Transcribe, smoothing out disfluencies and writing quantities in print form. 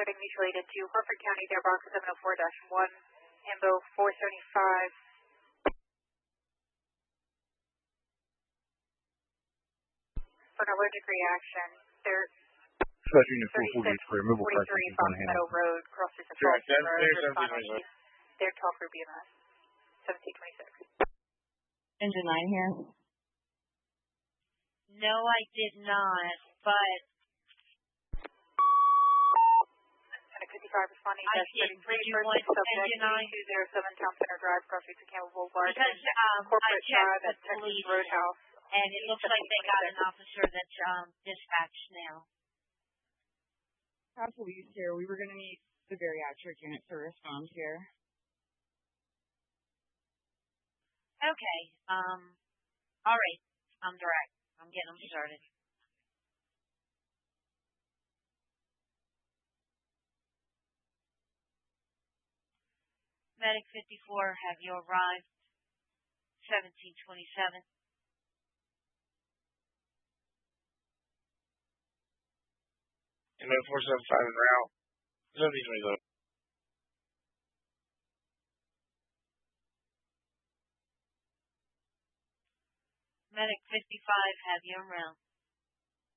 reporting mutual aid to Harford County, their box 704-1, Ambo 475. For an allergic reaction, they're Special Unit 448 for removal 43 practices Fox on hand. Meadow Road, crosses the Charleston Road, responding. They're 12 for BMS, 1726. Engine 9 here. No, I did not, but... Medic 55 responding, I dash did. 33, Did you first want subject, Engine 9? 207 Town Center Drive, crossing to Campbell Boulevard, Because corporate I checked drive the at Texas police, Roadhouse. and it looks like they got an officer that's dispatched now. Police here. We were going to need the bariatric unit to respond here. Okay. All right. I'm direct. I'm getting them started. Medic 54, have you arrived? 1727. And then 475 en route. 1727. Medic 55, have you en route?